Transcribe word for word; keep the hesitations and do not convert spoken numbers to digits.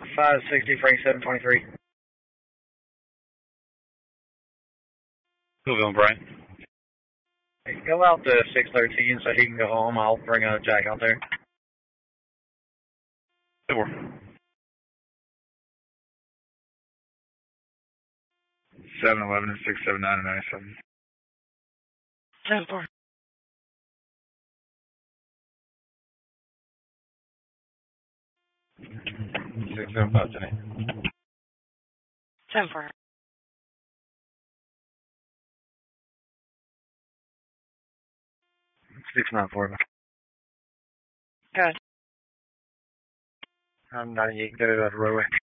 five sixty, Frank seven twenty-three. Whoville, Brian. Hey, go out to six thirteen so he can go home. I'll bring a Jack out there. Four. seven eleven, six seven nine, and ninety-seven. seven four. six seven five, ten eight. seven four. six nine four. Good. I'm ninety-eight, go to the roadway.